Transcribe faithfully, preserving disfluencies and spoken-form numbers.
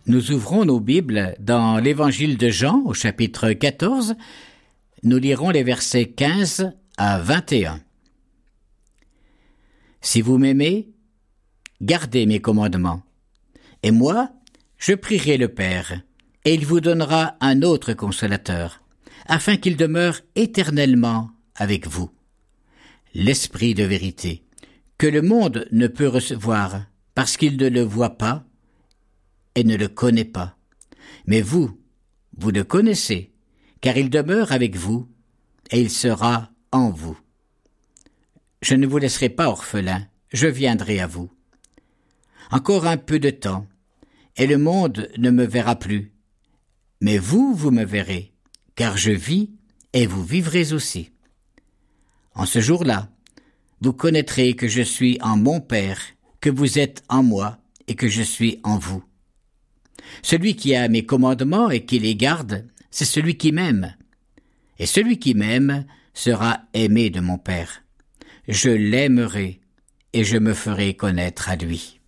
Nous ouvrons nos Bibles dans l'Évangile de Jean au chapitre quatorze. Nous lirons les versets quinze à vingt et un. Si vous m'aimez, gardez mes commandements. Et moi, je prierai le Père, et il vous donnera un autre consolateur, afin qu'il demeure éternellement avec vous. L'Esprit de vérité, que le monde ne peut recevoir, parce qu'il ne le voit pas et ne le connaît pas. Mais vous, vous le connaissez, car il demeure avec vous, et il sera en vous. Je ne vous laisserai pas orphelins, je viendrai à vous. Encore un peu de temps, et le monde ne me verra plus. Mais vous, vous me verrez, car je vis, et vous vivrez aussi. En ce jour-là, vous connaîtrez que je suis en mon Père, que vous êtes en moi, et que je suis en vous. Celui qui a mes commandements et qui les garde, c'est celui qui m'aime. Et celui qui m'aime sera aimé de mon Père. Je l'aimerai et je me ferai connaître à lui.